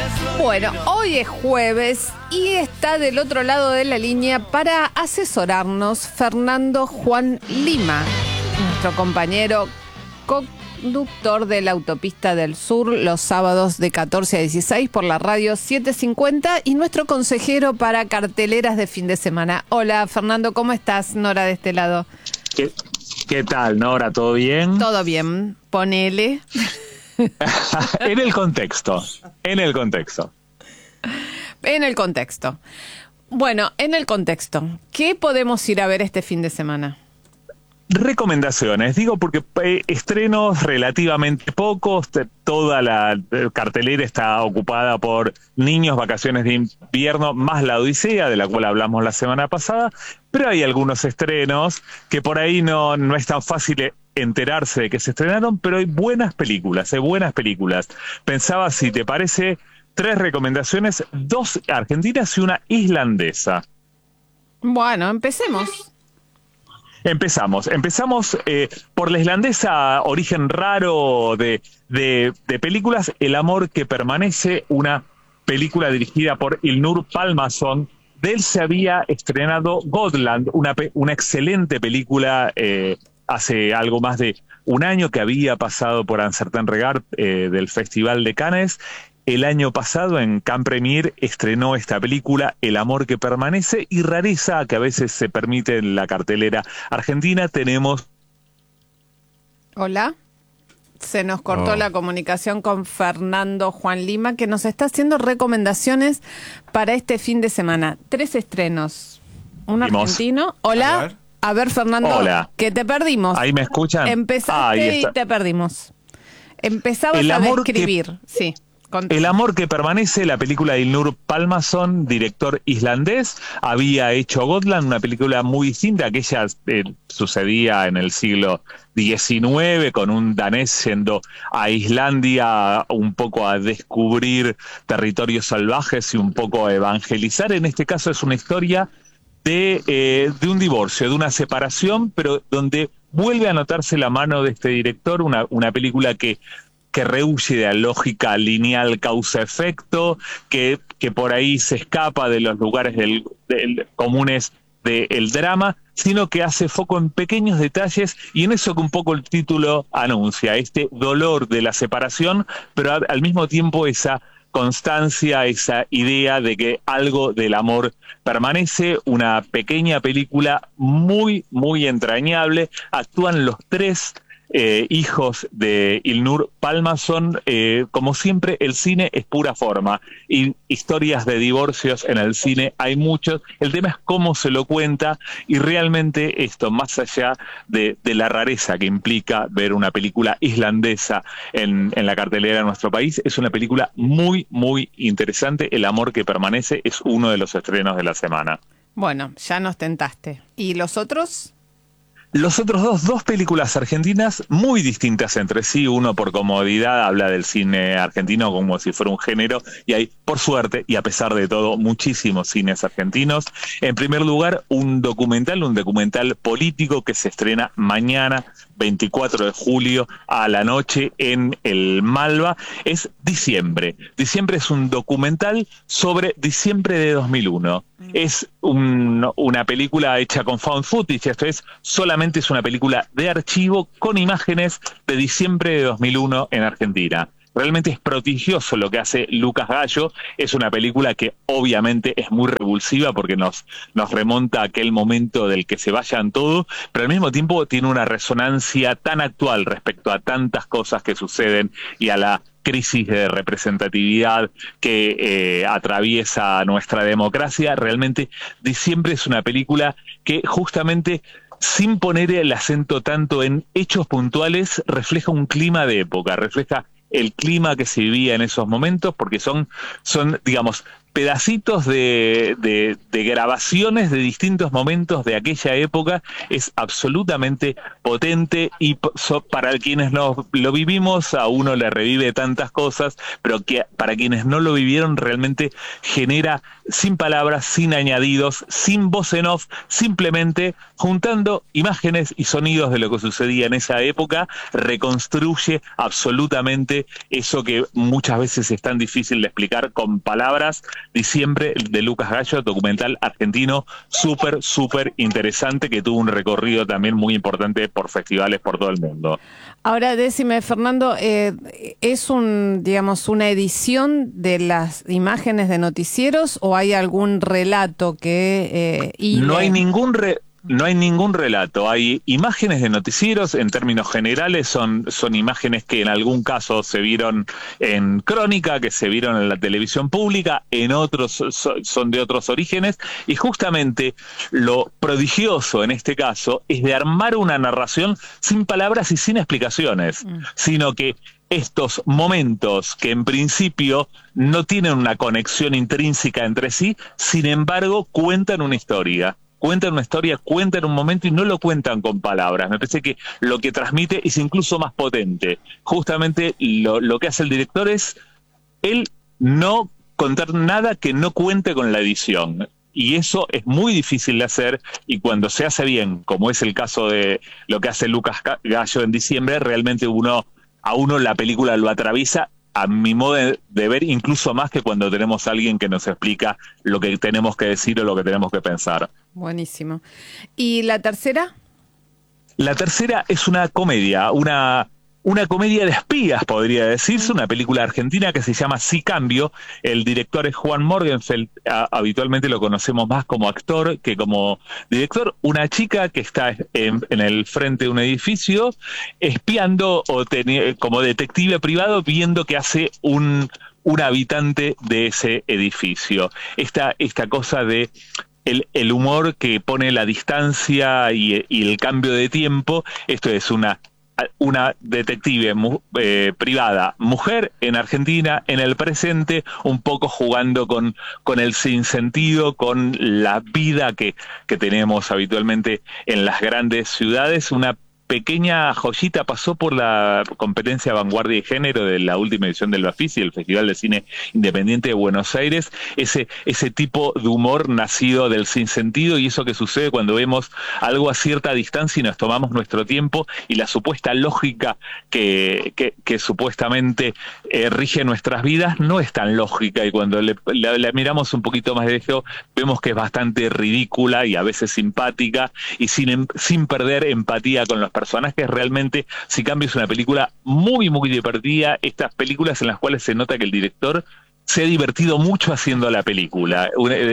Bueno, hoy es jueves y está del otro lado de la línea para asesorarnos Fernando Juan Lima, nuestro compañero conductor de la Autopista del Sur los sábados de 14 a 16 por la radio 750 y nuestro consejero para carteleras de fin de semana. Hola Fernando, ¿cómo estás? Nora de este lado. ¿Qué tal, Nora? ¿Todo bien? Todo bien, ponele. En el contexto. Bueno, en el contexto, ¿qué podemos ir a ver este fin de semana? Recomendaciones, digo porque estrenos relativamente pocos, toda la cartelera está ocupada por Niños, Vacaciones de Invierno, más La Odisea, de la cual hablamos la semana pasada, pero hay algunos estrenos que por ahí no es tan fácil enterarse de que se estrenaron, pero hay buenas películas. Pensaba, si te parece, 3 recomendaciones, 2 argentinas y una islandesa. Bueno, empecemos. Empezamos por la islandesa, Origen Raro de películas, El amor que permanece, una película dirigida por Ilnur Pálmason. De él se había estrenado Gotland, una excelente película hace algo más de un año, que había pasado por Uncertain Regard del Festival de Cannes. El año pasado en Cannes Premiere estrenó esta película, El amor que permanece, y rareza que a veces se permite en la cartelera argentina. Tenemos... Hola, se nos cortó la comunicación con Fernando Juan Lima, que nos está haciendo recomendaciones para este fin de semana. 3 estrenos, un argentino. Hola, a ver Fernando, hola. Que te perdimos. ¿Ahí me escuchan? Empezaste y te perdimos. Empezabas a describir, sí. El amor que permanece, la película de Ilnur Pálmason, director islandés, había hecho Gotland, una película muy distinta. Aquella sucedía en el siglo XIX, con un danés yendo a Islandia un poco a descubrir territorios salvajes y un poco a evangelizar. En este caso es una historia de un divorcio, de una separación, pero donde vuelve a notarse la mano de este director, una película que rehuye de la lógica lineal causa-efecto, que por ahí se escapa de los lugares comunes del drama, sino que hace foco en pequeños detalles, y en eso que un poco el título anuncia, este dolor de la separación, pero al mismo tiempo esa constancia, esa idea de que algo del amor permanece. Una pequeña película muy, muy entrañable. Actúan los 3 hijos de Ilnur Pálmason. Como siempre, el cine es pura forma, y historias de divorcios en el cine hay muchos. El tema es cómo se lo cuenta, y realmente esto, más allá de la rareza que implica ver una película islandesa en la cartelera de nuestro país, es una película muy, muy interesante. El amor que permanece es uno de los estrenos de la semana. Bueno, ya nos tentaste. ¿Y los otros? Los otros dos películas argentinas muy distintas entre sí. Uno, por comodidad, habla del cine argentino como si fuera un género, y hay, por suerte y a pesar de todo, muchísimos cines argentinos. En primer lugar, un documental político que se estrena mañana, 24 de julio, a la noche en el Malva. Es Diciembre. Diciembre es un documental sobre diciembre de 2001. Es una película hecha con found footage, esto es, solamente es una película de archivo con imágenes de diciembre de 2001 en Argentina. Realmente es prodigioso lo que hace Lucas Gallo. Es una película que obviamente es muy revulsiva porque nos remonta a aquel momento del que se vayan todos, pero al mismo tiempo tiene una resonancia tan actual respecto a tantas cosas que suceden y a la crisis de representatividad que atraviesa nuestra democracia. Realmente Diciembre es una película que justamente, sin poner el acento tanto en hechos puntuales, refleja un clima de época, refleja el clima que se vivía en esos momentos, porque son digamos, pedacitos de grabaciones de distintos momentos de aquella época. Es absolutamente potente y para quienes lo vivimos a uno le revive tantas cosas, pero que para quienes no lo vivieron realmente genera sin palabras, sin añadidos, sin voz en off, simplemente juntando imágenes y sonidos de lo que sucedía en esa época, reconstruye absolutamente eso que muchas veces es tan difícil de explicar con palabras. Diciembre de Lucas Gallo, documental argentino súper, súper interesante, que tuvo un recorrido también muy importante por festivales por todo el mundo. Ahora, decime, Fernando, ¿es digamos, una edición de las imágenes de noticieros o hay algún relato que No hay ningún relato, hay imágenes de noticieros. En términos generales son imágenes que en algún caso se vieron en Crónica, que se vieron en la televisión pública, en otros son de otros orígenes, y justamente lo prodigioso en este caso es de armar una narración sin palabras y sin explicaciones, sino que estos momentos que en principio no tienen una conexión intrínseca entre sí, sin embargo cuentan una historia, cuentan un momento y no lo cuentan con palabras. Me parece que lo que transmite es incluso más potente. Justamente lo que hace el director es él no contar nada que no cuente con la edición. Y eso es muy difícil de hacer, y cuando se hace bien, como es el caso de lo que hace Lucas Gallo en Diciembre, realmente a uno la película lo atraviesa, a mi modo de ver, incluso más que cuando tenemos a alguien que nos explica lo que tenemos que decir o lo que tenemos que pensar. Buenísimo. ¿Y la tercera? La tercera es una comedia, una comedia de espías, podría decirse, una película argentina que se llama Sí Cambio. El director es Juan Morgenfeld, habitualmente lo conocemos más como actor que como director. Una chica que está en el frente de un edificio espiando como detective privado, viendo qué hace un habitante de ese edificio. Esta cosa de el humor que pone la distancia y el cambio de tiempo. Esto es una detective privada, mujer en Argentina, en el presente, un poco jugando con el sinsentido, con la vida que tenemos habitualmente en las grandes ciudades. Una pequeña joyita, pasó por la competencia Vanguardia y Género de la última edición del Bafisi, el Festival de Cine Independiente de Buenos Aires, ese tipo de humor nacido del sinsentido, y eso que sucede cuando vemos algo a cierta distancia y nos tomamos nuestro tiempo, y la supuesta lógica que supuestamente rige nuestras vidas no es tan lógica, y cuando la miramos un poquito más de lejos vemos que es bastante ridícula y a veces simpática, y sin perder empatía con los personajes. Realmente Sí Cambio es una película muy, muy divertida. Estas películas en las cuales se nota que el director se ha divertido mucho haciendo la película,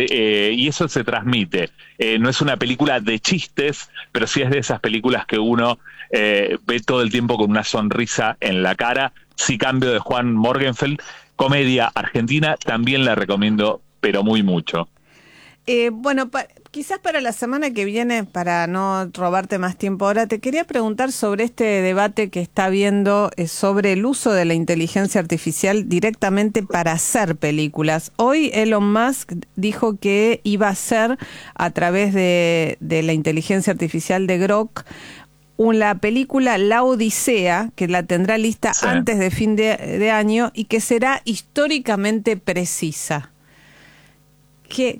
y eso se transmite. No es una película de chistes, pero sí es de esas películas que uno ve todo el tiempo con una sonrisa en la cara. Sí Cambio, de Juan Morgenfeld, comedia argentina, también la recomiendo, pero muy mucho. Bueno, quizás para la semana que viene, para no robarte más tiempo ahora, te quería preguntar sobre este debate que está habiendo sobre el uso de la inteligencia artificial directamente para hacer películas. Hoy Elon Musk dijo que iba a hacer, a través de la inteligencia artificial de Grok, la película La Odisea, que la tendrá lista antes de fin de año y que será históricamente precisa. ¿Qué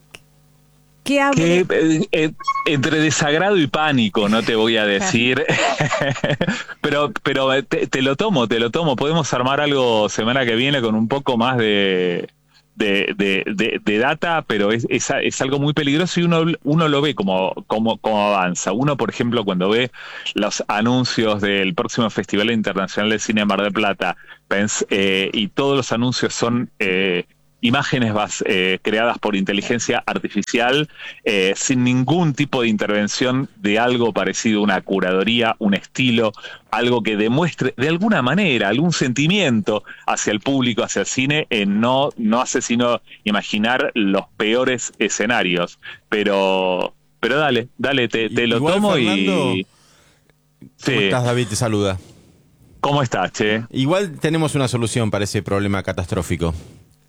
entre desagrado y pánico, no te voy a decir, pero te lo tomo. Podemos armar algo semana que viene con un poco más de data, pero es algo muy peligroso, y uno lo ve como avanza. Uno, por ejemplo, cuando ve los anuncios del próximo Festival Internacional de Cine en Mar del Plata, y todos los anuncios son imágenes creadas por inteligencia artificial, sin ningún tipo de intervención de algo parecido a una curaduría, un estilo, algo que demuestre de alguna manera algún sentimiento hacia el público, hacia el cine, no hace sino imaginar los peores escenarios. Pero dale, te lo tomo. Fernando, y... ¿Cómo estás, David? Te saluda. ¿Cómo estás, che? Igual tenemos una solución para ese problema catastrófico.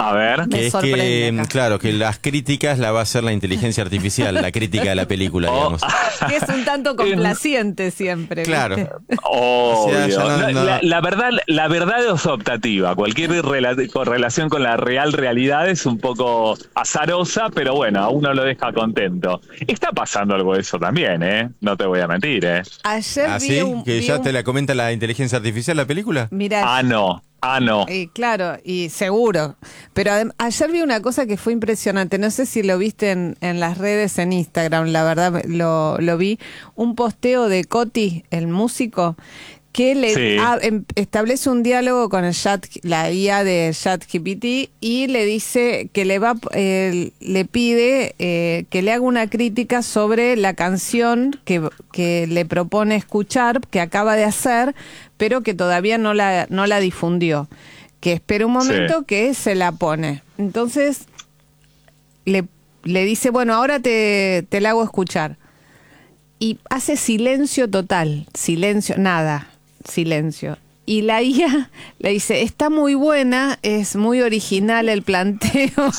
A ver. Me Que es sorprende que, acá. claro, que las críticas la va a hacer la inteligencia artificial, la crítica de la película, digamos. Que es un tanto complaciente siempre. Claro. ¿viste? Obvio. O sea, ya no- La verdad es optativa. Cualquier correlación con la realidad es un poco azarosa, pero bueno, a uno lo deja contento. Está pasando algo de eso también, ¿eh? No te voy a mentir, ¿eh? Ayer ¿Ah, vi sí? un... ¿Que vi ya un- te la comenta la inteligencia artificial la película? Mirá, Ah, no. claro, y seguro. Pero ayer vi una cosa que fue impresionante. No sé si lo viste en las redes, en Instagram, la verdad lo vi. Un posteo de Coti, el músico, que Sí. establece un diálogo con la IA de ChatGPT y le dice que le pide que le haga una crítica sobre la canción que le propone escuchar, que acaba de hacer, pero que todavía no la difundió. Que espera un momento Sí. que se la pone. Entonces le dice, bueno, ahora te la hago escuchar. Y hace silencio total, silencio, nada, silencio. Y la IA le dice, está muy buena, es muy original el planteo.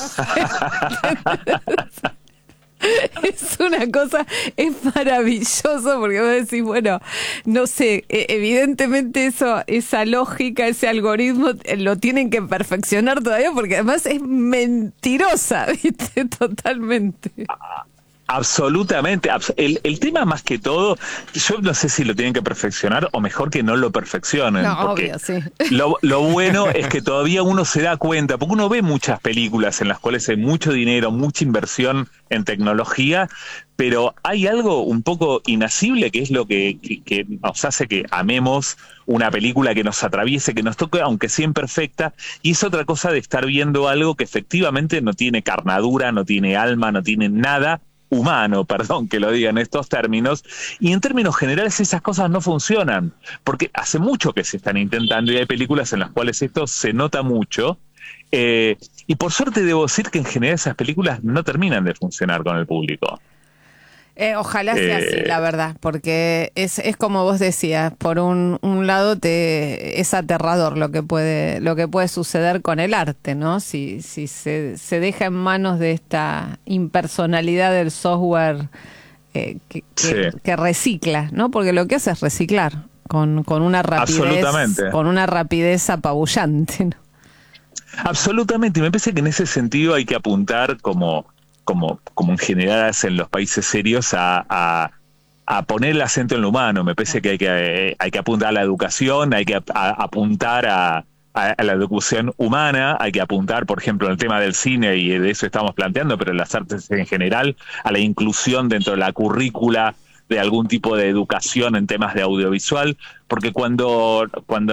Es una cosa, es maravilloso porque vos decís, bueno, no sé, evidentemente esa lógica, ese algoritmo lo tienen que perfeccionar todavía porque además es mentirosa, ¿viste? Totalmente. Absolutamente. El tema más que todo, yo no sé si lo tienen que perfeccionar o mejor que no lo perfeccionen. No, porque obvio, sí. lo bueno es que todavía uno se da cuenta, porque uno ve muchas películas en las cuales hay mucho dinero, mucha inversión en tecnología, pero hay algo un poco inasible que es lo que nos hace que amemos una película, que nos atraviese, que nos toque, aunque sea imperfecta, y es otra cosa de estar viendo algo que efectivamente no tiene carnadura, no tiene alma, no tiene nada humano, perdón que lo diga en estos términos, y en términos generales esas cosas no funcionan, porque hace mucho que se están intentando y hay películas en las cuales esto se nota mucho, y por suerte debo decir que en general esas películas no terminan de funcionar con el público. Ojalá sea así, la verdad, porque es como vos decías, por un lado es aterrador lo que puede suceder con el arte, ¿no? Si se deja en manos de esta impersonalidad del software que recicla, ¿no? Porque lo que hace es reciclar con una rapidez, Absolutamente. con una rapidez apabullante, ¿no? Absolutamente, y me parece que en ese sentido hay que apuntar como en general hacen los países serios a poner el acento en lo humano. Me parece que hay que apuntar a la educación, hay que apuntar a la educación humana, hay que apuntar, por ejemplo, en el tema del cine, y de eso estamos planteando, pero en las artes en general, a la inclusión dentro de la currícula de algún tipo de educación en temas de audiovisual, porque cuando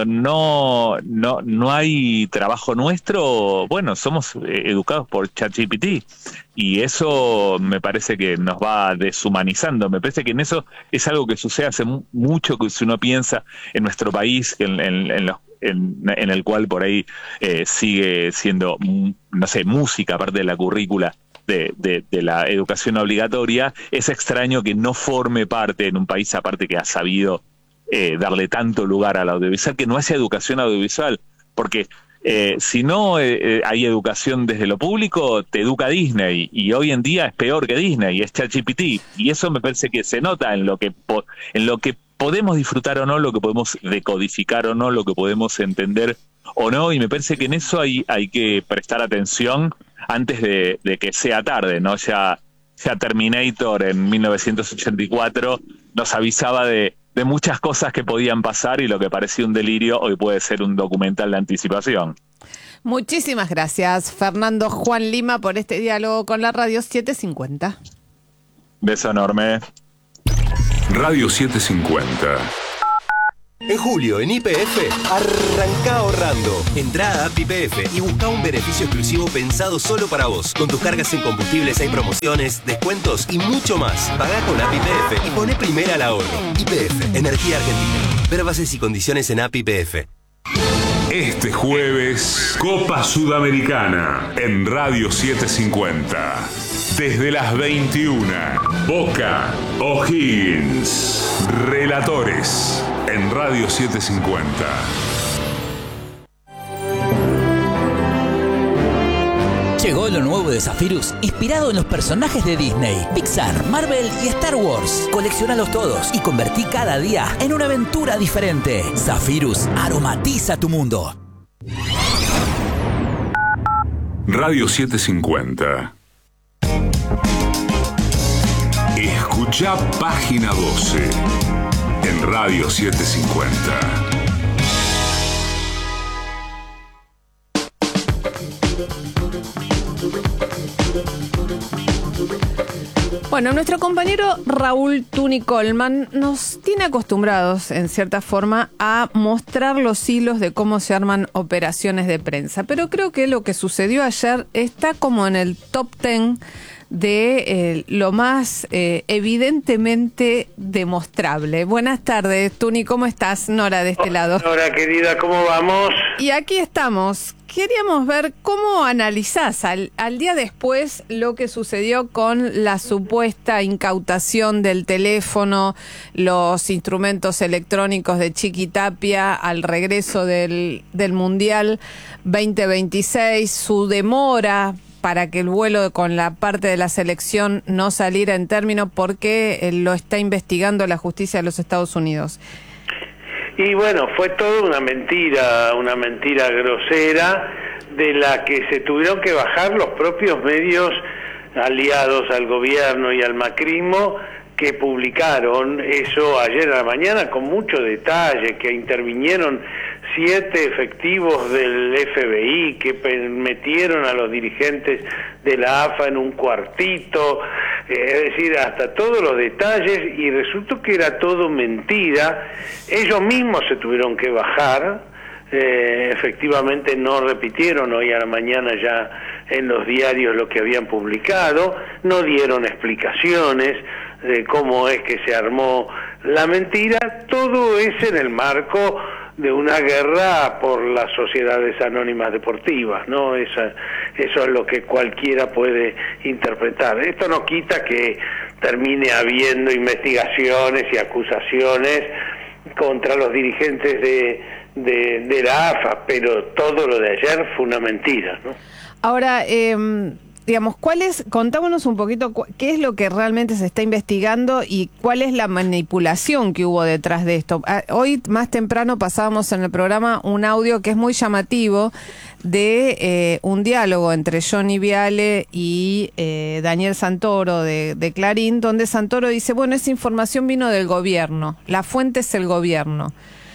no hay trabajo nuestro, bueno, somos educados por ChatGPT, y eso me parece que nos va deshumanizando. Me parece que en eso es algo que sucede hace mucho, que si uno piensa en nuestro país, en el cual por ahí sigue siendo, no sé, música, aparte de la currícula de la educación obligatoria, es extraño que no forme parte en un país aparte que ha sabido darle tanto lugar al audiovisual, que no haya educación audiovisual, porque si no hay educación desde lo público, te educa Disney, y hoy en día es peor que Disney, es ChatGPT, y eso me parece que se nota en lo que podemos disfrutar o no, lo que podemos decodificar o no, lo que podemos entender o no, y me parece que en eso hay que prestar atención antes de que sea tarde, ¿no? Ya Terminator en 1984 nos avisaba de muchas cosas que podían pasar, y lo que parecía un delirio hoy puede ser un documental de anticipación. Muchísimas gracias, Fernando Juan Lima, por este diálogo con la Radio 750. Beso enorme. Radio 750. En julio, en YPF, arranca ahorrando. Entrá a App YPF y busca un beneficio exclusivo pensado solo para vos. Con tus cargas en combustibles hay promociones, descuentos y mucho más. Pagá con App YPF y poné primera al ahorro. YPF, Energía Argentina. Ver bases y condiciones en App YPF. Este jueves, Copa Sudamericana en Radio 750. Desde las 21, Boca O'Higgins. Relatores en Radio 750. Llegó lo nuevo de Zephyrus, inspirado en los personajes de Disney, Pixar, Marvel y Star Wars. Colecciónalos todos y convertí cada día en una aventura diferente. Zephyrus aromatiza tu mundo. Radio 750. Escucha página 12 en Radio 750. Bueno, nuestro compañero Raúl Tuni Colman nos tiene acostumbrados, en cierta forma, a mostrar los hilos de cómo se arman operaciones de prensa. Pero creo que lo que sucedió ayer está como en el top 10 de lo más evidentemente demostrable. Buenas tardes, Tuni, ¿cómo estás? Nora, de este lado. Nora, querida, ¿cómo vamos? Y aquí estamos. Queríamos ver cómo analizás al día después lo que sucedió con la supuesta incautación del teléfono, los instrumentos electrónicos de Chiqui Tapia al regreso del Mundial 2026, su demora para que el vuelo con la parte de la selección no saliera en término porque lo está investigando la justicia de los Estados Unidos. Y bueno, fue toda una mentira grosera de la que se tuvieron que bajar los propios medios aliados al gobierno y al macrismo, que publicaron eso ayer a la mañana con mucho detalle, que intervinieron 7 efectivos del FBI, que metieron a los dirigentes de la AFA en un cuartito, es decir, hasta todos los detalles, y resultó que era todo mentira. Ellos mismos se tuvieron que bajar, efectivamente no repitieron hoy a la mañana ya en los diarios lo que habían publicado, no dieron explicaciones de cómo es que se armó la mentira. Todo es en el marco de una guerra por las sociedades anónimas deportivas, ¿no? Eso es lo que cualquiera puede interpretar. Esto no quita que termine habiendo investigaciones y acusaciones contra los dirigentes de la AFA, pero todo lo de ayer fue una mentira, ¿no? Ahora, digamos, contámonos un poquito qué es lo que realmente se está investigando y cuál es la manipulación que hubo detrás de esto. Hoy más temprano pasábamos en el programa un audio que es muy llamativo de un diálogo entre Johnny Viale y Daniel Santoro de Clarín, donde Santoro dice, bueno, esa información vino del gobierno, la fuente es el gobierno.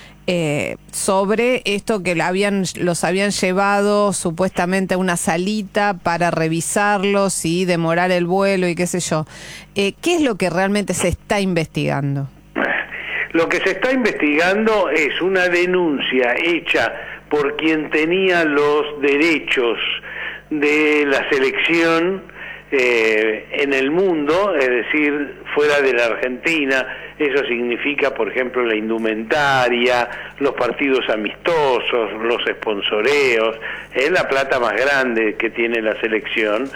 Sobre esto que los habían llevado supuestamente a una salita para revisarlos y demorar el vuelo y qué sé yo. ¿Qué es lo que realmente se está investigando? Lo que se está investigando es una denuncia hecha por quien tenía los derechos de la selección en el mundo, es decir, fuera de la Argentina. Eso significa, por ejemplo, la indumentaria, los partidos amistosos, los sponsoreos, es la plata más grande que tiene la selección,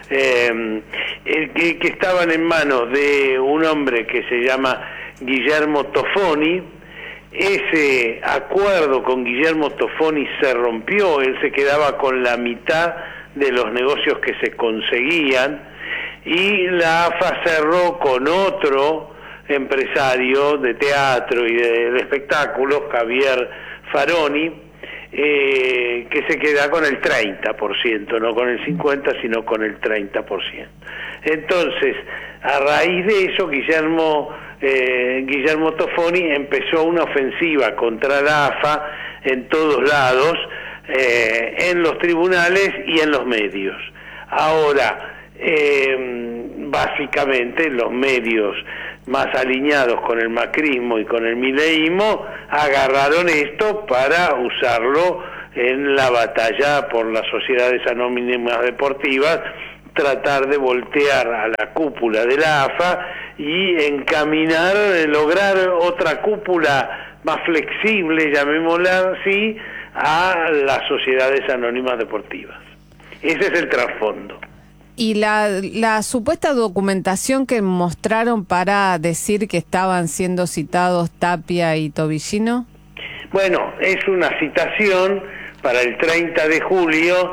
que estaban en manos de un hombre que se llama Guillermo Toffoni. Ese acuerdo con Guillermo Toffoni se rompió, él se quedaba con la mitad de los negocios que se conseguían, y la AFA cerró con otro empresario de teatro y de espectáculos, Javier Faroni, que se queda con el 30%, no con el 50%, sino con el 30%. Entonces, a raíz de eso, Guillermo Toffoni empezó una ofensiva contra la AFA en todos lados, en los tribunales y en los medios. Ahora, básicamente los medios más alineados con el macrismo y con el mileísmo agarraron esto para usarlo en la batalla por las sociedades anónimas deportivas, tratar de voltear a la cúpula de la AFA y encaminar, lograr otra cúpula más flexible, llamémosla así, a las sociedades anónimas deportivas. Ese es el trasfondo. ¿Y la supuesta documentación que mostraron para decir que estaban siendo citados Tapia y Tobillino? Bueno, es una citación para el 30 de julio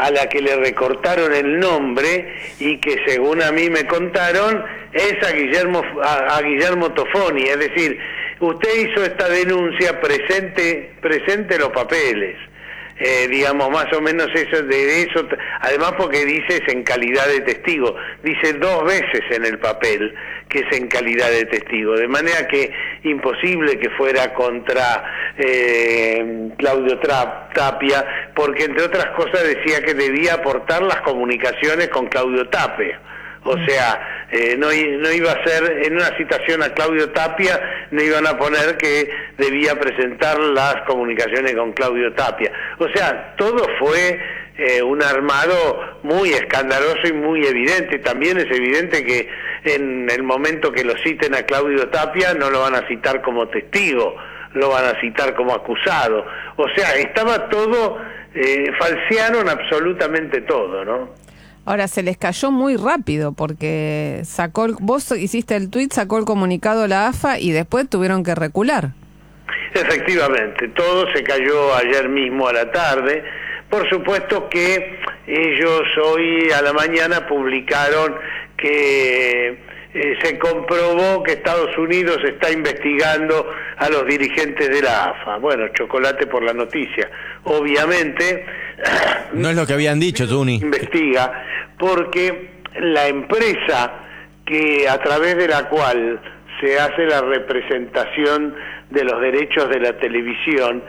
a la que le recortaron el nombre y que según a mí me contaron es a Guillermo Tofoni. Es decir, usted hizo esta denuncia, presente los papeles. Digamos, más o menos de eso, además porque dice es en calidad de testigo, dice 2 veces en el papel que es en calidad de testigo, de manera que imposible que fuera contra Claudio Tapia, porque entre otras cosas decía que debía aportar las comunicaciones con Claudio Tapia. O sea, no iba a ser, en una citación a Claudio Tapia, no iban a poner que debía presentar las comunicaciones con Claudio Tapia. O sea, todo fue un armado muy escandaloso y muy evidente. También es evidente que en el momento que lo citen a Claudio Tapia no lo van a citar como testigo, lo van a citar como acusado. O sea, estaba todo, falsearon absolutamente todo, ¿no? Ahora, se les cayó muy rápido porque vos hiciste el tuit, sacó el comunicado la AFA y después tuvieron que recular. Efectivamente, todo se cayó ayer mismo a la tarde. Por supuesto que ellos hoy a la mañana publicaron que se comprobó que Estados Unidos está investigando a los dirigentes de la AFA. Bueno, chocolate por la noticia. Obviamente... No es lo que habían dicho, Tuni. Investiga, porque la empresa a través de la cual se hace la representación de los derechos de la televisión,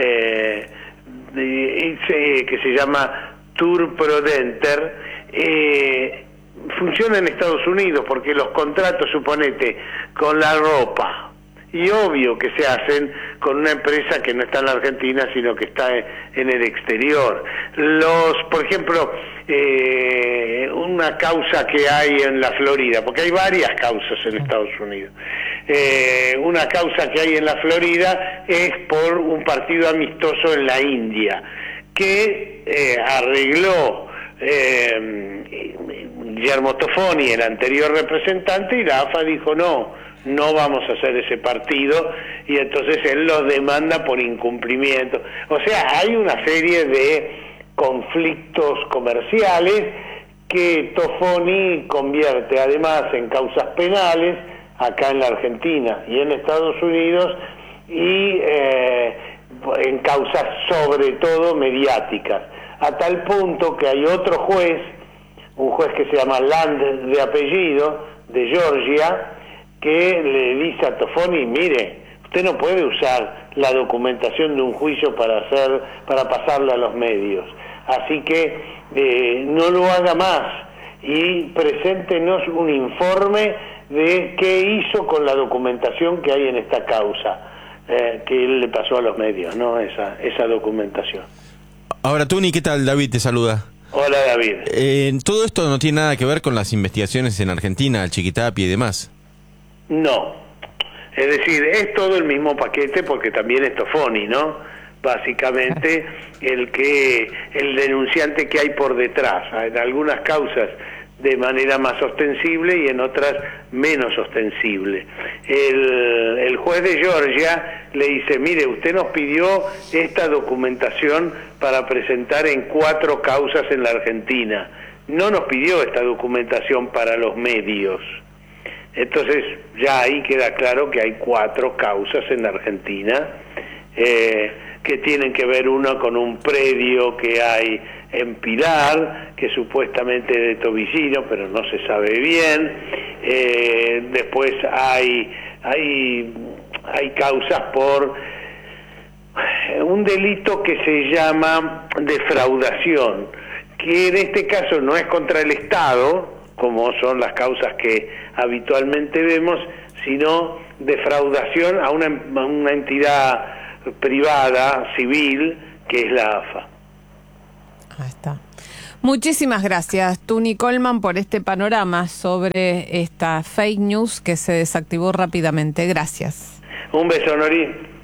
que se llama Tour Prodenter, funciona en Estados Unidos porque los contratos, suponete, con la ropa, y obvio que se hacen con una empresa que no está en la Argentina, sino que está en el exterior. Por ejemplo, una causa que hay en la Florida, porque hay varias causas en Estados Unidos. Una causa que hay en la Florida es por un partido amistoso en la India, que arregló Guillermo Tofoni, el anterior representante, y la AFA dijo no vamos a hacer ese partido, y entonces él los demanda por incumplimiento. O sea, hay una serie de conflictos comerciales que Tofoni convierte además en causas penales acá en la Argentina y en Estados Unidos, y en causas sobre todo mediáticas, a tal punto que hay otro juez, un juez que se llama Land de apellido, de Georgia, que le dice a Tofoni, mire, usted no puede usar la documentación de un juicio para pasarla a los medios, así que no lo haga más y preséntenos un informe de qué hizo con la documentación que hay en esta causa, que él le pasó a los medios, ¿no? Esa documentación. Ahora, Tuni, ¿qué tal? David te saluda. Hola, David. Todo esto no tiene nada que ver con las investigaciones en Argentina, al Chiquitapia y demás. No, es decir, es todo el mismo paquete porque también es Tofoni, ¿no? Básicamente el denunciante que hay por detrás, en algunas causas de manera más ostensible y en otras menos ostensible. El juez de Georgia le dice, mire, usted nos pidió esta documentación para presentar en 4 causas en la Argentina, no nos pidió esta documentación para los medios. Entonces ya ahí queda claro que hay 4 causas en la Argentina que tienen que ver una con un predio que hay en Pilar, que supuestamente es de Tobillino, pero no se sabe bien. Después hay causas por un delito que se llama defraudación, que en este caso no es contra el Estado, como son las causas que habitualmente vemos, sino defraudación a una entidad privada, civil, que es la AFA. Ahí está. Muchísimas gracias, Tuni Coleman, por este panorama sobre esta fake news que se desactivó rápidamente. Gracias. Un beso, Nori.